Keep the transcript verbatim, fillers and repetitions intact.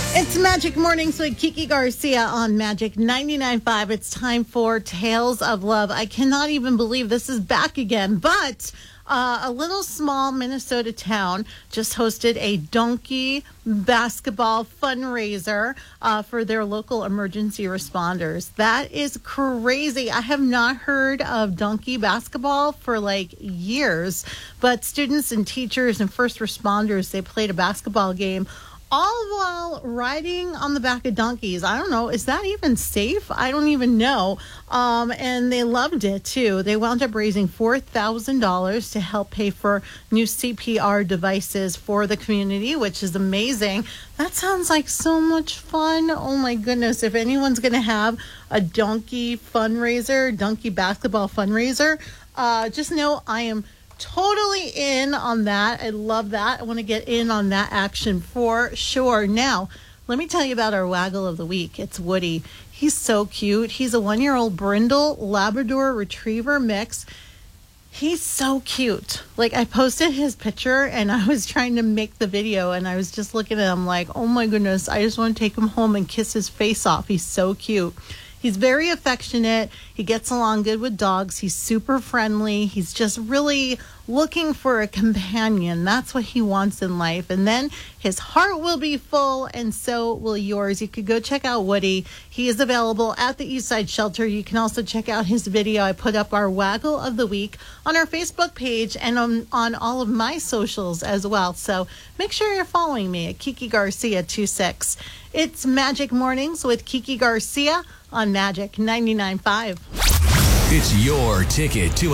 It's Magic Mornings with Kiki Garcia on Magic ninety-nine point five. It's time for Tales of Love. I cannot even believe this is back again, but uh, a little small Minnesota town just hosted a donkey basketball fundraiser uh, for their local emergency responders. That is crazy. I have not heard of donkey basketball for like years, but students and teachers and first responders, they played a basketball game all while riding on the back of donkeys. I don't know. Is that even safe? I don't even know. Um, and they loved it, too. They wound up raising four thousand dollars to help pay for new C P R devices for the community, which is amazing. That sounds like so much fun. Oh, my goodness. If anyone's going to have a donkey fundraiser, donkey basketball fundraiser, uh, just know I am totally in on that. I love that. I want to get in on that action for sure. Now, let me tell you about our waggle of the week. It's Woody. He's so cute. He's a one-year-old brindle Labrador Retriever mix. He's so cute. Like, I posted his picture and I was trying to make the video and I was just looking at him like, oh my goodness, I just want to take him home and kiss his face off. He's so cute. He's very affectionate. He gets along good with dogs. He's super friendly. He's just really looking for a companion. That's what he wants in life. And then his heart will be full, and so will yours. You could go check out Woody. He is available at the Eastside Shelter. You can also check out his video. I put up our Waggle of the Week on our Facebook page and on, on all of my socials as well. So make sure you're following me at Kiki Garcia twenty-six. It's Magic Mornings with Kiki Garcia on Magic ninety-nine point five. It's your ticket to